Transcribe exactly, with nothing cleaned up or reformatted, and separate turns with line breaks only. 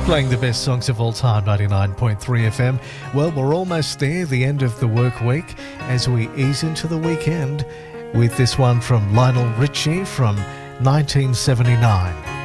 Playing the best songs of all time, ninety-nine point three F M. Well, we're almost there, the end of the work week, as we ease into the weekend with this one from Lionel Richie from nineteen seventy-nine.